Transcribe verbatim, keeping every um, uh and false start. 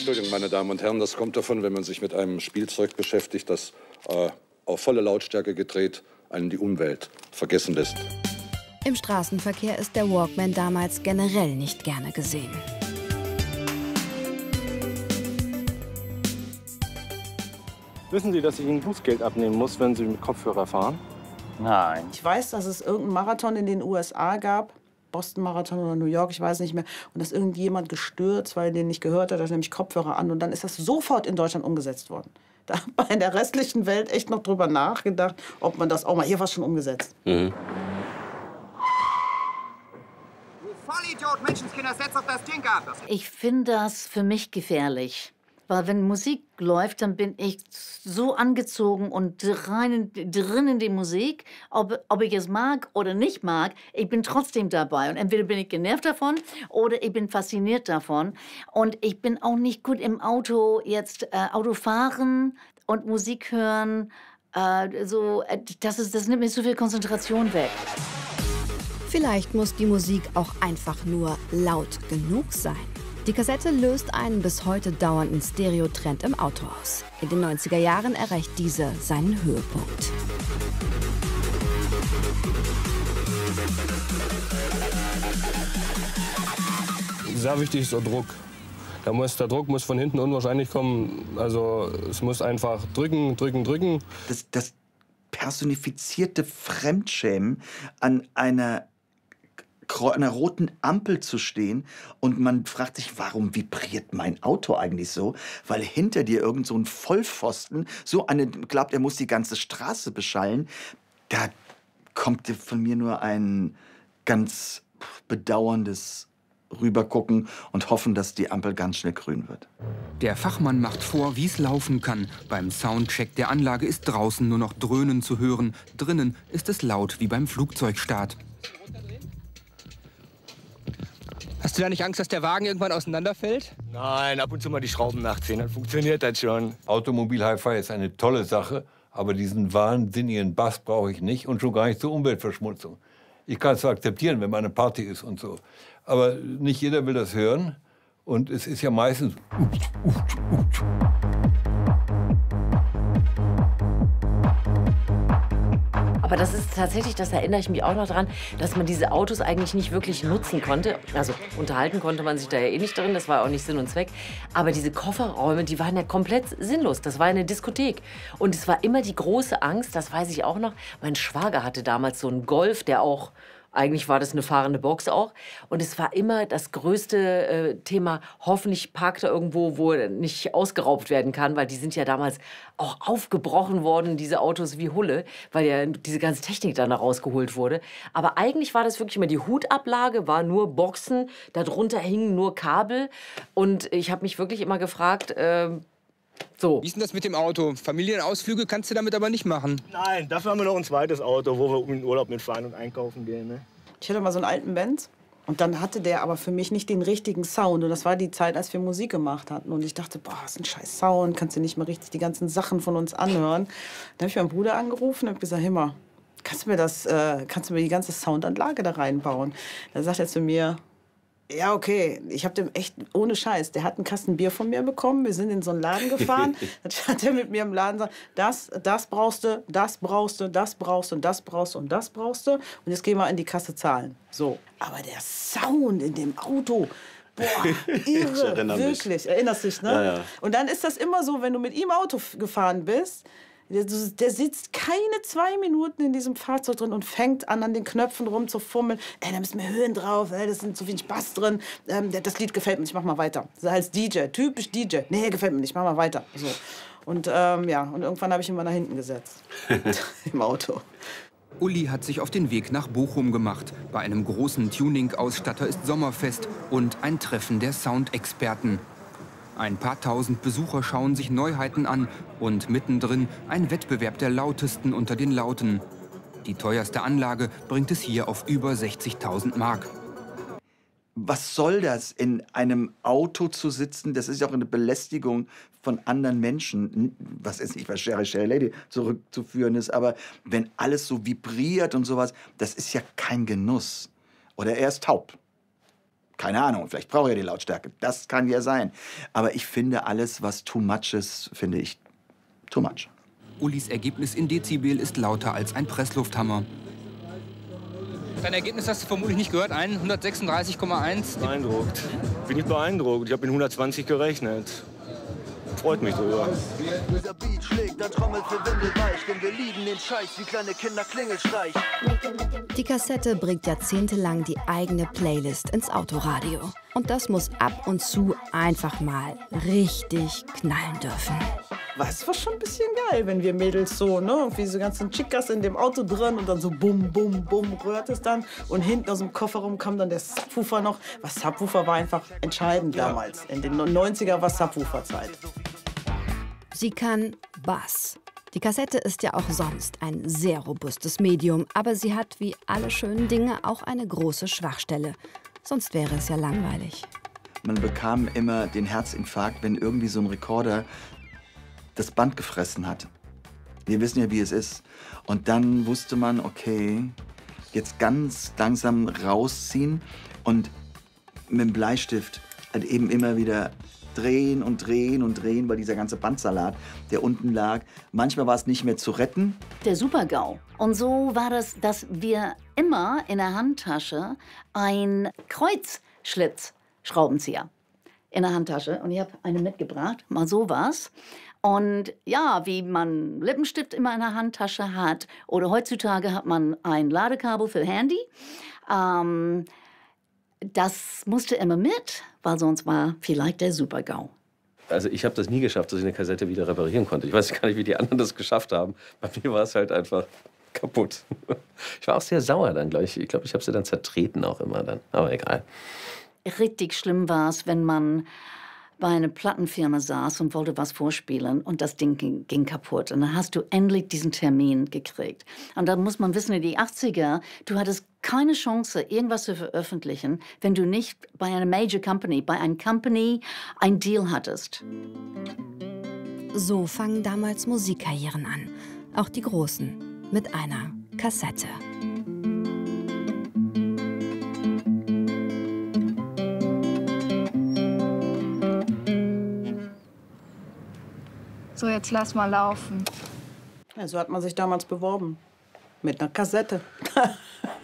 Entschuldigung, meine Damen und Herren, das kommt davon, wenn man sich mit einem Spielzeug beschäftigt, das äh, auf volle Lautstärke gedreht einen die Umwelt vergessen lässt. Im Straßenverkehr ist der Walkman damals generell nicht gerne gesehen. Wissen Sie, dass ich Ihnen Bußgeld abnehmen muss, wenn Sie mit Kopfhörer fahren? Nein. Ich weiß, dass es irgendeinen Marathon in den U S A gab. Boston-Marathon oder New York, ich weiß nicht mehr. Und dass irgendjemand gestürzt, weil er den nicht gehört hat, hat nämlich Kopfhörer an. Und dann ist das sofort in Deutschland umgesetzt worden. Da hat man in der restlichen Welt echt noch drüber nachgedacht, ob man das auch mal... Hier war es schon umgesetzt. Mhm. Du Vollidiot, Menschenskinder, setz auf das Ding ab! Ich finde das für mich gefährlich. Weil wenn Musik läuft, dann bin ich so angezogen und rein, drin in die Musik. Ob, ob ich es mag oder nicht mag, ich bin trotzdem dabei. Und entweder bin ich genervt davon oder ich bin fasziniert davon. Und ich bin auch nicht gut im Auto, jetzt äh, Auto fahren und Musik hören. Äh, so, äh, das, ist, das nimmt mir so viel Konzentration weg. Vielleicht muss die Musik auch einfach nur laut genug sein. Die Kassette löst einen bis heute dauernden Stereotrend im Auto aus. In den neunziger Jahren erreicht diese seinen Höhepunkt. Sehr wichtig ist der Druck. Da muss, der Druck muss von hinten unwahrscheinlich kommen. Also es muss einfach drücken, drücken, drücken. Das, das personifizierte Fremdschämen an einer einer roten Ampel zu stehen und man fragt sich, warum vibriert mein Auto eigentlich so? Weil hinter dir irgend so ein Vollpfosten so eine glaubt, er muss die ganze Straße beschallen. Da kommt dir von mir nur ein ganz bedauerndes Rübergucken und hoffen, dass die Ampel ganz schnell grün wird. Der Fachmann macht vor, wie es laufen kann. Beim Soundcheck der Anlage ist draußen nur noch Dröhnen zu hören. Drinnen ist es laut wie beim Flugzeugstart. Hast du da nicht Angst, dass der Wagen irgendwann auseinanderfällt? Nein, ab und zu mal die Schrauben nachziehen, dann funktioniert das schon. Automobil-Hi-Fi ist eine tolle Sache, aber diesen wahnsinnigen Bass brauche ich nicht und schon gar nicht zur Umweltverschmutzung. Ich kann es zwar akzeptieren, wenn mal eine Party ist und so, aber nicht jeder will das hören und es ist ja meistens... Aber das ist tatsächlich, das erinnere ich mich auch noch daran, dass man diese Autos eigentlich nicht wirklich nutzen konnte. Also unterhalten konnte man sich da ja eh nicht drin, das war auch nicht Sinn und Zweck. Aber diese Kofferräume, die waren ja komplett sinnlos. Das war eine Diskothek. Und es war immer die große Angst, das weiß ich auch noch, mein Schwager hatte damals so einen Golf, der auch... Eigentlich war das eine fahrende Box auch. Und es war immer das größte äh, Thema, hoffentlich parkt er irgendwo, wo er nicht ausgeraubt werden kann, weil die sind ja damals auch aufgebrochen worden, diese Autos wie Hulle, weil ja diese ganze Technik dann da rausgeholt wurde. Aber eigentlich war das wirklich immer die Hutablage, war nur Boxen, darunter hingen nur Kabel. Und ich habe mich wirklich immer gefragt, äh, so. Wie ist denn das mit dem Auto? Familienausflüge kannst du damit aber nicht machen. Nein, dafür haben wir noch ein zweites Auto, wo wir in den Urlaub mitfahren und einkaufen gehen. Ne? Ich hatte mal so einen alten Benz. Und dann hatte der aber für mich nicht den richtigen Sound. Und das war die Zeit, als wir Musik gemacht hatten. Und ich dachte, boah, das ist ein scheiß Sound, kannst du nicht mal richtig die ganzen Sachen von uns anhören. Dann habe ich meinen Bruder angerufen und habe gesagt, hör mal, kannst du mir das, äh, kannst du mir die ganze Soundanlage da reinbauen? Dann sagt er zu mir, ja, okay, ich habe dem echt, ohne Scheiß, der hat einen Kasten Bier von mir bekommen, wir sind in so einen Laden gefahren, dann hat er mit mir im Laden gesagt, das, das brauchst du, das brauchst du, das brauchst du und das brauchst du und das brauchst du und jetzt geh mal in die Kasse zahlen. So, aber der Sound in dem Auto, boah, irre, wirklich, mich. Erinnerst dich, ne? Ja, ja. Und dann ist das immer so, wenn du mit ihm Auto gefahren bist, Der, der sitzt keine zwei Minuten in diesem Fahrzeug drin und fängt an, an den Knöpfen rumzufummeln. Ey, da müssen wir Höhen drauf, ey, da sind so wenig Bass drin. Ähm, das Lied gefällt mir nicht, mach mal weiter. So als D J, typisch D J. Nee, gefällt mir nicht, mach mal weiter. So. Und ähm, ja, und irgendwann habe ich ihn mal nach hinten gesetzt. Im Auto. Uli hat sich auf den Weg nach Bochum gemacht. Bei einem großen Tuning-Ausstatter ist Sommerfest und ein Treffen der Soundexperten. Ein paar tausend Besucher schauen sich Neuheiten an und mittendrin ein Wettbewerb der Lautesten unter den Lauten. Die teuerste Anlage bringt es hier auf über sechzigtausend Mark. Was soll das, in einem Auto zu sitzen? Das ist ja auch eine Belästigung von anderen Menschen. Was ist nicht, was Sherry Sherry Lady zurückzuführen ist, aber wenn alles so vibriert und sowas, das ist ja kein Genuss. Oder er ist taub. Keine Ahnung, vielleicht brauche ich die Lautstärke. Das kann ja sein. Aber ich finde, alles, was too much ist, finde ich too much. Ulis Ergebnis in Dezibel ist lauter als ein Presslufthammer. Dein Ergebnis hast du vermutlich nicht gehört, ein hundertsechsunddreißig Komma eins. Beeindruckt. Bin ich beeindruckt. Ich habe mit hundertzwanzig gerechnet. Freut mich drüber. Dieser Beat schlägt ein Trommel für Windelweich, denn wir lieben den Scheiß wie kleine Kinder Klingelstreich. Die Kassette bringt jahrzehntelang die eigene Playlist ins Autoradio. Und das muss ab und zu einfach mal richtig knallen dürfen. Was war schon ein bisschen geil, wenn wir Mädels so, ne, wie so ganzen Chicas in dem Auto drin und dann so bum, bum, bum rührt es dann. Und hinten aus dem Kofferraum kam dann der Subwoofer noch. Was Subwoofer war einfach entscheidend ja. damals. In den neunziger war Subwoofer-Zeit. Sie kann Bass. Die Kassette ist ja auch sonst ein sehr robustes Medium, aber sie hat wie alle schönen Dinge auch eine große Schwachstelle. Sonst wäre es ja langweilig. Man bekam immer den Herzinfarkt, wenn irgendwie so ein Rekorder das Band gefressen hat. Wir wissen ja, wie es ist. Und dann wusste man, okay, jetzt ganz langsam rausziehen und mit dem Bleistift halt eben immer wieder drehen und drehen und drehen, weil dieser ganze Bandsalat, der unten lag, manchmal war es nicht mehr zu retten. Der Super-GAU. Und so war das, dass wir immer in der Handtasche ein Kreuzschlitzschraubenzieher in der Handtasche. Und ich habe eine mitgebracht, mal sowas. Und ja, wie man Lippenstift immer in der Handtasche hat oder heutzutage hat man ein Ladekabel für Handy. Ähm, das musste immer mit, weil sonst war vielleicht der Super-GAU. Also ich habe das nie geschafft, dass ich eine Kassette wieder reparieren konnte. Ich weiß gar nicht, wie die anderen das geschafft haben. Bei mir war es halt einfach kaputt. Ich war auch sehr sauer dann, glaube ich. Ich glaube, ich habe sie dann zertreten auch immer dann. Aber egal. Richtig schlimm war es, wenn man bei einer Plattenfirma saß und wollte was vorspielen und das Ding ging, ging kaputt. Und dann hast du endlich diesen Termin gekriegt. Und dann muss man wissen, in die achtziger, du hattest keine Chance, irgendwas zu veröffentlichen, wenn du nicht bei einer Major Company, bei einer Company einen Deal hattest. So fangen damals Musikkarrieren an. Auch die großen. Mit einer Kassette. So, jetzt lass mal laufen. Ja, so hat man sich damals beworben. Mit einer Kassette.